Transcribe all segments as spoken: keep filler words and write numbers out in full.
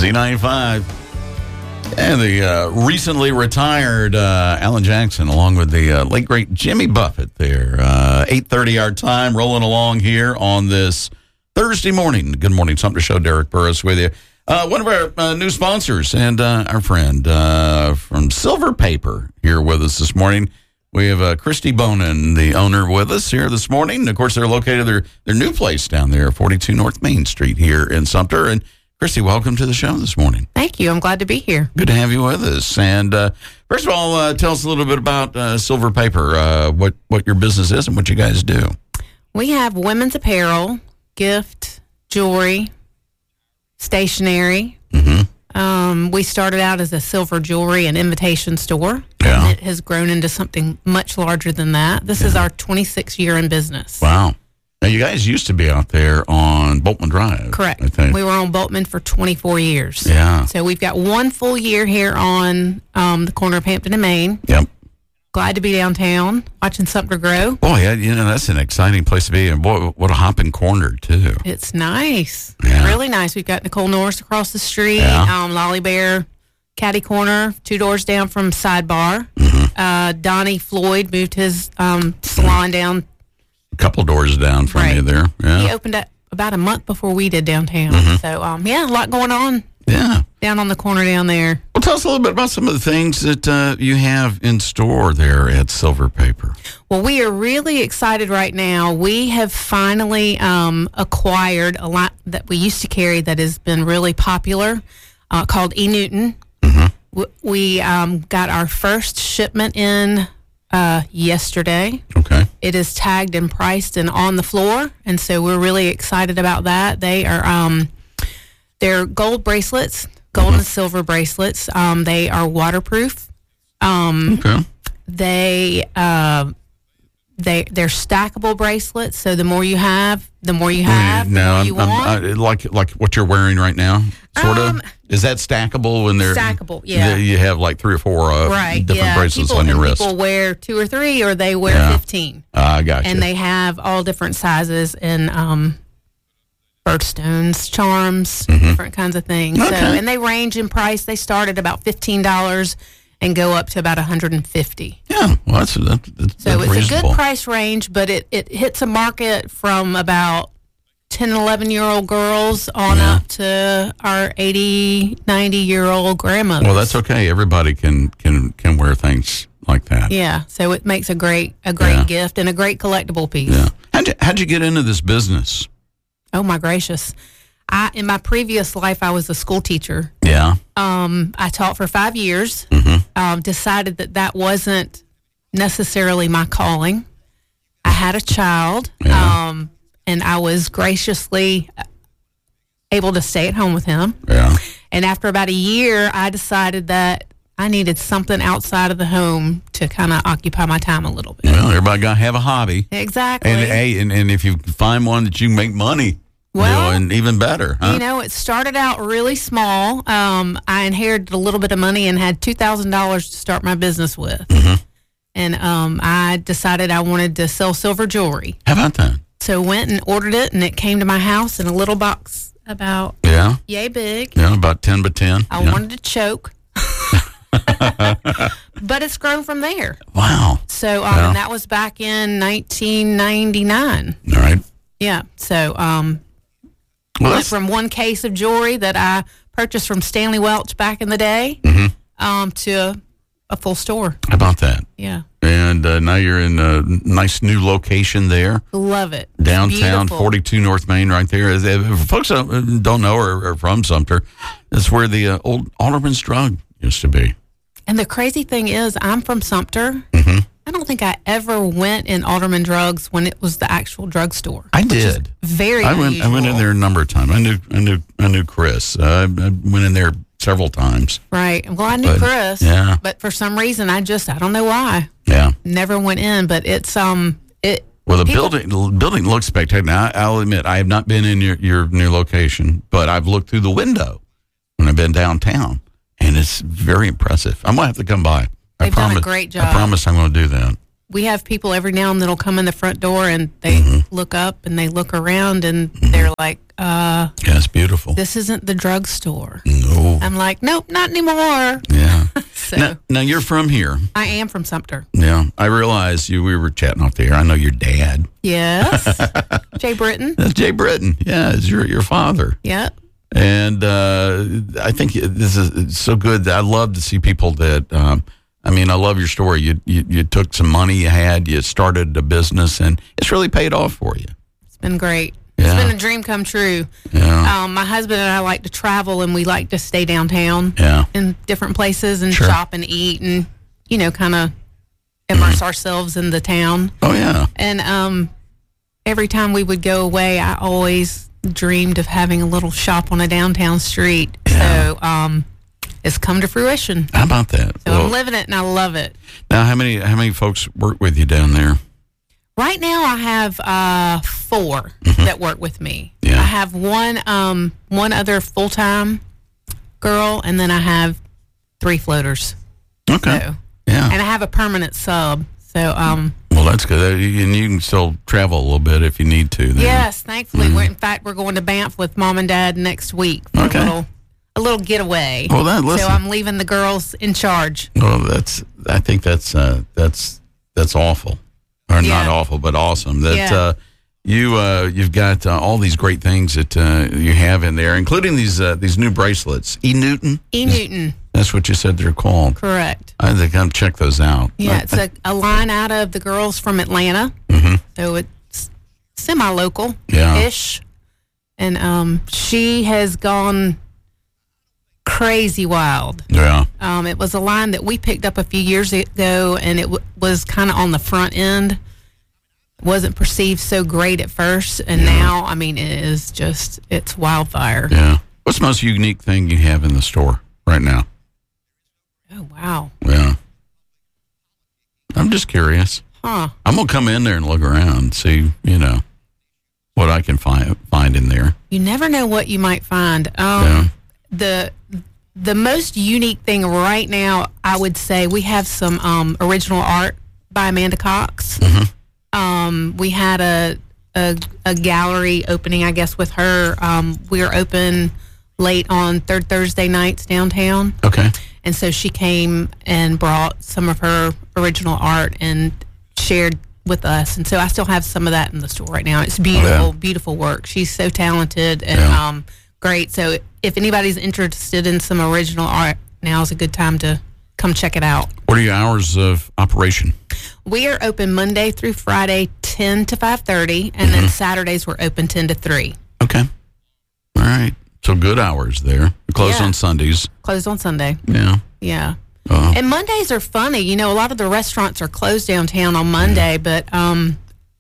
Z ninety-five. And the uh, recently retired uh, Alan Jackson, along with the uh, late, great Jimmy Buffett there. Uh, eight thirty our time, rolling along here on this Thursday morning. Good morning, Sumter Show. Derek Burris with you. Uh, one of our uh, new sponsors and uh, our friend uh, from Silver Paper here with us this morning. We have uh, Christy Bonin, the owner, with us here this morning. Of course, they're located at their, their new place down there, forty-two North Main Street here in Sumter. And Christy, welcome to the show this morning. Thank you. I'm glad to be here. Good to have you with us. And uh, first of all, uh, tell us a little bit about uh, Silver Paper, uh, what, what your business is and what you guys do. We have women's apparel, gift, jewelry, stationery. Mm-hmm. Um, we started out as a silver jewelry and invitation store. Yeah. And it has grown into something much larger than that. This yeah. is our twenty-sixth year in business. Wow. Now, you guys used to be out there on Boltman Drive. Correct. I think. We were on Boltman for twenty-four years. Yeah. So we've got one full year here on um, the corner of Hampton and Main. Yep. Glad to be downtown, watching Sumter grow. Boy, yeah, you know, that's an exciting place to be. And boy, what a hopping corner, too. It's nice. Yeah. Really nice. We've got Nicole Norris across the street, Yeah. um, Lolly Bear, Caddy Corner, two doors down from Sidebar. Mm-hmm. Uh, Donnie Floyd moved his um, salon down. A couple doors down from Right. you there. Yeah. He opened up about a month before we did downtown. Mm-hmm. So, um, yeah, a lot going on Yeah. down on the corner down there. Well, tell us a little bit about some of the things that uh, you have in store there at Silver Paper. Well, we are really excited right now. We have finally um, acquired a lot that we used to carry that has been really popular uh, called E. Newton. Mm-hmm. W- We um, got our first shipment in uh, yesterday. Okay. It is tagged and priced and on the floor, and so we're really excited about that. They are um, they're gold bracelets, gold Mm-hmm. and silver bracelets. Um, they are waterproof. Um, Okay. They uh, they they're stackable bracelets. So the more you have, the more you have, the now, more you I'm, want. I'm, I, like like what you're wearing right now, sort Um, of. Is that stackable when they're Stackable, yeah. You have like three or four uh, right? different Yeah. bracelets people, on your and wrist. People wear two or three, or they wear Yeah. fifteen. I uh, got you. And they have all different sizes and um, birthstones, charms, Mm-hmm. different kinds of things. So, Okay. and they range in price. They start at about fifteen dollars and go up to about one hundred and fifty. Yeah, well, that's that's, that's So it's reasonable. a good price range, but it, it hits a market from about ten, eleven-year-old girls on Yeah. up to our eighty, ninety-year-old grandmothers. Well, that's okay. Everybody can can can wear things like that. Yeah, so it makes a great a great Yeah. gift and a great collectible piece. Yeah. How'd you, how'd you get into this business? Oh, my gracious. I In my previous life, I was a school teacher. Yeah. Um, I taught for five years, Mm-hmm. um, decided that that wasn't necessarily my calling. I had a child, Yeah. um, and I was graciously able to stay at home with him. Yeah. And after about a year, I decided that I needed something outside of the home to kind of occupy my time a little bit. Well, everybody got to have a hobby. Exactly. And hey, and, and if you find one that you can make money, Well, you know, and even better, huh? You know, it started out really small. Um, I inherited a little bit of money and had two thousand dollars to start my business with. Mm-hmm. And um, I decided I wanted to sell silver jewelry. How about that? So went and ordered it, and it came to my house in a little box about Yeah. yay big. Yeah, about ten by ten. I yeah. wanted to choke. But it's grown from there. Wow. So, um, Yeah. and that was back in nineteen ninety-nine. All right. Yeah. So, um, Well, went that's, from one case of jewelry that I purchased from Stanley Welch back in the day Mm-hmm. um, to a, a full store. how about that? Yeah. And uh, now you're in a nice new location there. Love it. It's Downtown, beautiful. forty-two North Main, right there. If if folks don't, don't know or are from Sumter, that's where the uh, old Alderman's Drug used to be. And the crazy thing is, I'm from Sumter. Mm-hmm. I don't think I ever went in Alderman Drugs when it was the actual drugstore. I did. Very I went. unusual. I went in there a number of times. I knew. I knew. I knew Chris. Uh, I went in there several times. Right. Well, I knew But, Chris. yeah. But for some reason, I just, I don't know why. Yeah. Never went in, but it's, um, it. Well, the people- building the building looks spectacular. Now, I'll admit I have not been in your, your new location, but I've looked through the window when I've been downtown, and it's very impressive. I'm gonna have to come by. I They've done a promise, great I job. promise I'm going to do that. we have people every now and then will come in the front door and they Mm-hmm. look up and they look around and they're like, uh, Yeah, it's beautiful. this isn't the drugstore. No. I'm like, nope, not anymore. Yeah. So Now, now, you're from here. I am from Sumter. Yeah. I realize you. We were chatting off the air. I know your dad. Yes. Jay Britton. That's Jay Britton. Yeah, it's your, your father. Yep. And uh, I think this is so good. I love to see people that, um, I mean, I love your story. You, you you took some money you had, you started a business, and it's really paid off for you. It's been great. Yeah. It's been a dream come true. Yeah. Um, my husband and I like to travel, and we like to stay downtown Yeah. in different places and Sure. shop and eat and, you know, kind of immerse ourselves in the town. Oh, yeah. And um, every time we would go away, I always dreamed of having a little shop on a downtown street. Yeah. So um, it's come to fruition. How about that? So Well, I'm living it, and I love it. now, how many how many folks work with you down there? Right now, I have uh, four that work with me. Yeah. I have one um, one other full time girl, and then I have three floaters. Okay. So, Yeah. and I have a permanent sub. So um, Well, that's good. And you can still travel a little bit if you need to. Then. yes, thankfully, we're, in fact, we're going to Banff with mom and dad next week for Okay. a little a little getaway. Well, that so listen. I'm leaving the girls in charge. Well, that's. I think that's uh, that's that's awful, or Yeah. not awful, but awesome. That Yeah. uh, you uh, you've got uh, all these great things that uh, you have in there, including these uh, these new bracelets. E Newton. E Newton, That's what you said they're called. correct. I think I'll check those out. Yeah, Uh, it's a, a line out of the girls from Atlanta. Mhm. So it's semi-local Yeah. ish. And um, she has gone crazy wild. Yeah. Um, it was a line that we picked up a few years ago, and it w- was kind of on the front end. Wasn't perceived so great at first, and now, I mean, it is just, it's wildfire. Yeah. What's the most unique thing you have in the store right now? Oh, wow. Yeah. I'm just curious. Huh. I'm gonna come in there and look around and see, you know, what I can find find in there. You never know what you might find. Um, Yeah. The the most unique thing right now, I would say, we have some um, original art by Amanda Cox. Mm-hmm. Um, we had a, a a gallery opening, I guess, with her. Um, we are open late on third Thursday nights downtown, Okay. and so she came and brought some of her original art and shared with us. And so I still have some of that in the store right now. It's beautiful, Yeah. beautiful work. She's so talented and Yeah. um, great. So if anybody's interested in some original art, now is a good time to come check it out. What are your hours of operation? We are open Monday through Friday, ten to five thirty, and Mm-hmm. then Saturdays we're open ten to three. Okay. All right. So good hours there. Closed Yeah. on Sundays. Closed on Sunday. Yeah. Yeah. Uh, And Mondays are funny. You know, a lot of the restaurants are closed downtown on Monday, but um,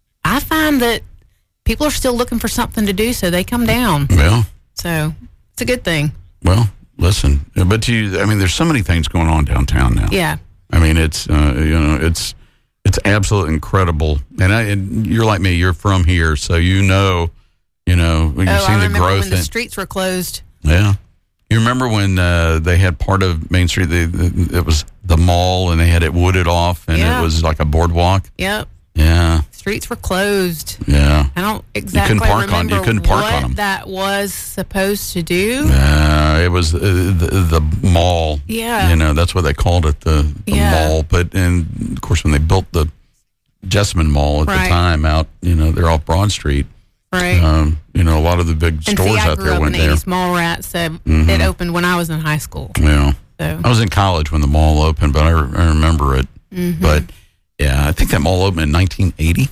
I find that people are still looking for something to do, so they come down. well, So it's a good thing. well, listen, but you, I mean, there's so many things going on downtown now. Yeah. I mean, it's, uh, you know, it's, it's absolutely incredible. And, I, and you're like me, you're from here, so you know, you know, you've Oh, seen I the remember growth. when the in- streets were closed. Yeah. You remember when uh, they had part of Main Street, they, it was the mall, and they had it wooded off, and Yeah. it was like a boardwalk? Yep. Yeah. Streets were closed. Yeah. I don't exactly park on- remember you couldn't park what on 'em. that was supposed to do. Uh, it was uh, the, the mall. Yeah. You know, that's what they called it, the, the Yeah. mall. But, and of course, when they built the Jessamine Mall at Right. the time out, you know, they're off Broad Street. Right. Um, you know, a lot of the big and stores see, I out grew there up in went the there. eighties Mall Rat, so Mhm. it opened when I was in high school. Yeah. So I was in college when the mall opened, but I, I remember it. Mhm. But yeah, I think that mall opened in nineteen eighty.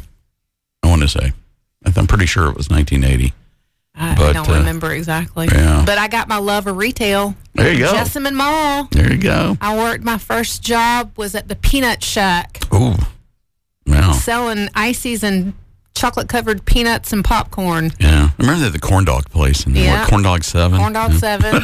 I want to say, I'm pretty sure it was nineteen eighty. I, but, I don't uh, remember exactly. yeah. But I got my love of retail. There you go. Jessamine Mall. There you go. I worked, my first job was at the Peanut Shack Ooh, wow. selling ices and chocolate covered peanuts and popcorn. Yeah, I remember the corn dog place and Yeah. what, corn dog seven. Corn Dog Yeah. seven.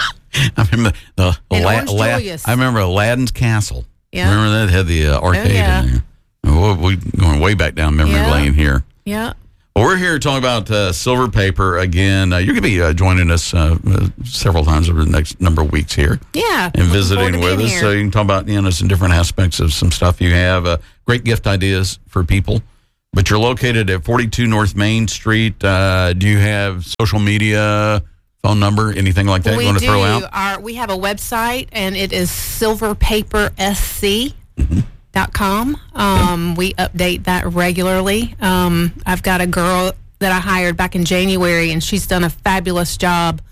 I remember the, the And La- Orange La- Julius. I remember Aladdin's Castle. Yeah. Remember that had the uh, arcade yeah. in there. Oh, we going way back down memory Yeah. lane here. Yeah. Well, we're here talking about uh, Silver Paper again. Uh, you're going to be uh, joining us uh, uh, several times over the next number of weeks here. Yeah. And visiting with us. Here. So you can talk about, you know, some different aspects of some stuff you have. Uh, great gift ideas for people. But you're located at forty-two North Main Street. Uh, do you have social media, phone number, anything like that we you want to do. throw out? Our, we have a website, and it is silver paper s c dot com. Um, we update that regularly. Um, I've got a girl that I hired back in January, and she's done a fabulous job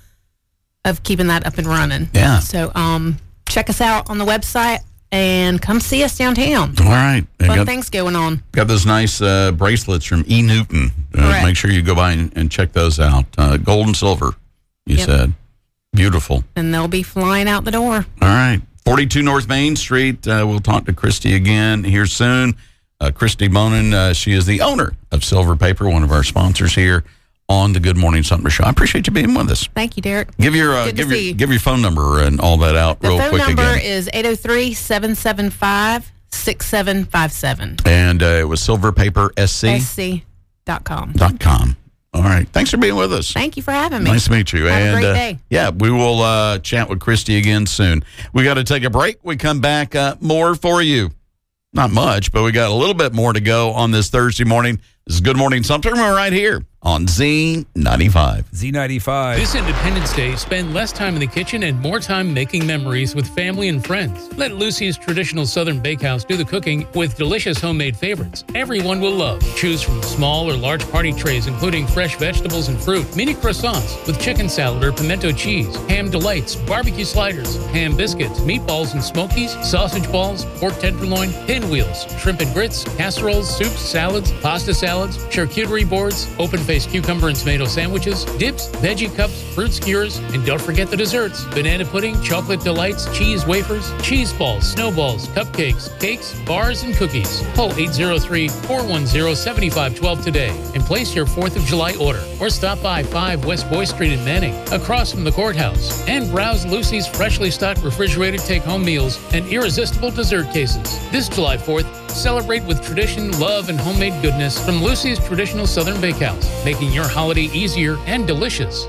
of keeping that up and running. Yeah. So um, check us out on the website. And come see us downtown. All right. Fun got, things going on. Got those nice uh, bracelets from E. Newton. Uh, make sure you go by and, and check those out. Uh, gold and silver, you yep. said. Beautiful. And they'll be flying out the door. All right. forty-two North Main Street. Uh, we'll talk to Christy again here soon. Uh, Christy Bonin, uh, she is the owner of Silver Paper, one of our sponsors here on the Good Morning Sumter Show. I appreciate you being with us. Thank you, Derek. Give your uh, give your you. give your phone number and all that out the real quick again. The phone number is eight oh three, seven seven five, six seven five seven. And uh, it was silver paper s c s c dot com. Dot com. All right. Thanks for being with us. Thank you for having me. Nice to meet you. Have and, a great uh, day. Yeah, we will uh, chat with Christy again soon. We got to take a break. We come back uh, more for you. Not much, but we got a little bit more to go on this Thursday morning. This is Good Morning Sumter. We're right here on Z ninety-five. Z ninety-five. This Independence Day, spend less time in the kitchen and more time making memories with family and friends. Let Lucy's Traditional Southern Bakehouse do the cooking with delicious homemade favorites everyone will love. Choose from small or large party trays, including fresh vegetables and fruit, mini croissants with chicken salad or pimento cheese, ham delights, barbecue sliders, ham biscuits, meatballs and smokies, sausage balls, pork tenderloin, pinwheels, shrimp and grits, casseroles, soups, salads, pasta salads, charcuterie boards, open-faced cucumber and tomato sandwiches, dips, veggie cups, fruit skewers, and don't forget the desserts: banana pudding, chocolate delights, cheese wafers, cheese balls, snowballs, cupcakes, cakes, bars, and cookies. Call eight oh three, four one oh, seven five one two today and place your fourth of July order, or stop by five West Boy Street in Manning, across from the courthouse, and browse Lucy's freshly stocked refrigerated take-home meals and irresistible dessert cases. This July fourth, celebrate with tradition, love, and homemade goodness from Lucy's Traditional Southern Bakehouse, making your holiday easier and delicious.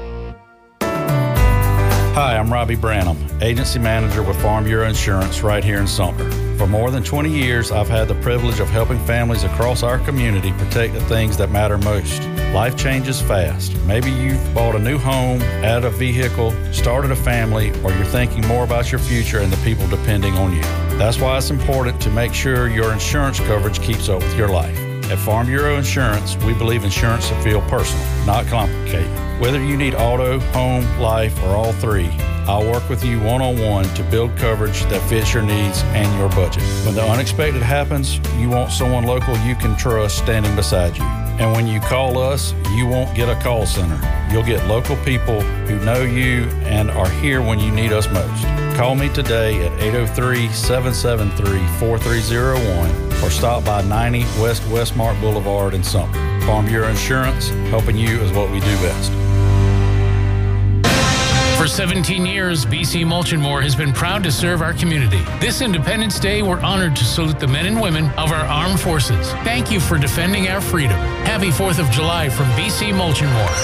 Hi, I'm Robbie Branham, Agency Manager with Farm Bureau Insurance right here in Sumter. For more than twenty years, I've had the privilege of helping families across our community protect the things that matter most. Life changes fast. Maybe you've bought a new home, added a vehicle, started a family, or you're thinking more about your future and the people depending on you. That's why it's important to make sure your insurance coverage keeps up with your life. At Farm Bureau Insurance, we believe insurance should feel personal, not complicated. Whether you need auto, home, life, or all three, I'll work with you one-on-one to build coverage that fits your needs and your budget. When the unexpected happens, you want someone local you can trust standing beside you. And when you call us, you won't get a call center. You'll get local people who know you and are here when you need us most. Call me today at eight oh three, seven seven three, four three oh one or stop by ninety West Westmark Boulevard in Sumter. Farm Bureau Insurance, helping you is what we do best. For seventeen years, B C Mulch and More has been proud to serve our community. This Independence Day, we're honored to salute the men and women of our armed forces. Thank you for defending our freedom. Happy fourth of July from B C Mulch and More.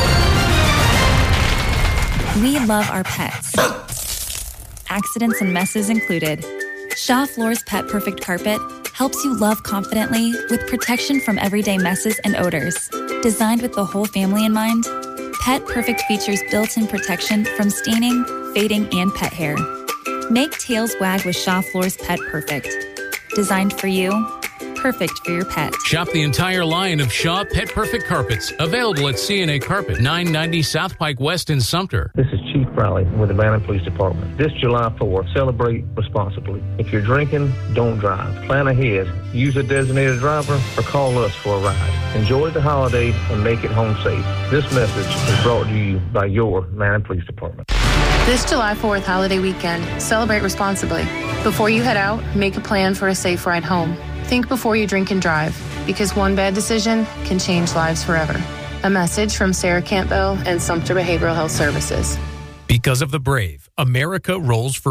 We love our pets. Accidents and messes included. Shaw Floor's Pet Perfect Carpet helps you love confidently with protection from everyday messes and odors. Designed with the whole family in mind, Pet Perfect features built-in protection from staining, fading, and pet hair. Make tails wag with Shaw Floor's Pet Perfect. Designed for you, perfect for your pet. Shop the entire line of Shaw Pet Perfect carpets, available at C and A Carpet, nine ninety South Pike West in Sumter. This is Chief Riley with the Banning Police Department. This July fourth, celebrate responsibly. If you're drinking, don't drive. Plan ahead. Use a designated driver or call us for a ride. Enjoy the holiday and make it home safe. This message is brought to you by your Banning Police Department. This July fourth holiday weekend, celebrate responsibly. Before you head out, make a plan for a safe ride home. Think before you drink and drive, because one bad decision can change lives forever. A message from Sarah Campbell and Sumter Behavioral Health Services. Because of the brave, America rolls free.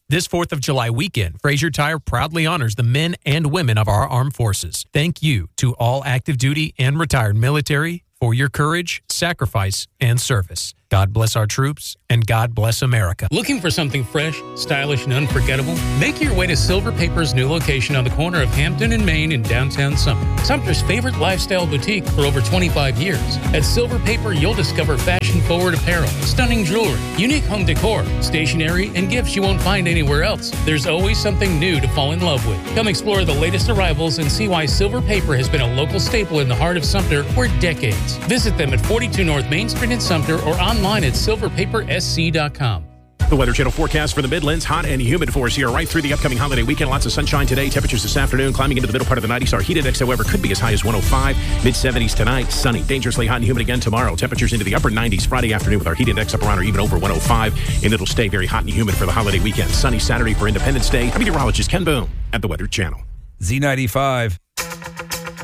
This fourth of July weekend, Fraser Tire proudly honors the men and women of our armed forces. Thank you to all active duty and retired military for your courage, sacrifice, and service. God bless our troops, and God bless America. Looking for something fresh, stylish, and unforgettable? Make your way to Silver Paper's new location on the corner of Hampton and Main in downtown Sumter. Sumter's favorite lifestyle boutique for over twenty-five years. At Silver Paper, you'll discover fashion-forward apparel, stunning jewelry, unique home decor, stationery, and gifts you won't find anywhere else. There's always something new to fall in love with. Come explore the latest arrivals and see why Silver Paper has been a local staple in the heart of Sumter for decades. Visit them at forty-two North Main Street in Sumter or online at silver paper s c dot com. The Weather Channel forecast for the Midlands, hot and humid for us here right through the upcoming holiday weekend. Lots of sunshine today. Temperatures this afternoon climbing into the middle part of the nineties. Our heat index, however, could be as high as one oh five. mid seventies tonight. Sunny. Dangerously hot and humid again tomorrow. Temperatures into the upper nineties Friday afternoon with our heat index up around or even over one oh five. And it'll stay very hot and humid for the holiday weekend. Sunny Saturday for Independence Day. I'm meteorologist Ken Boone at the Weather Channel. Z ninety-five.